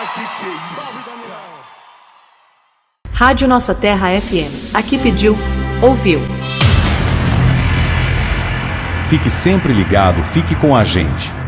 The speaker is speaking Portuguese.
Rádio Nossa Terra FM. Aqui pediu, ouviu. Fique sempre ligado, fique com a gente.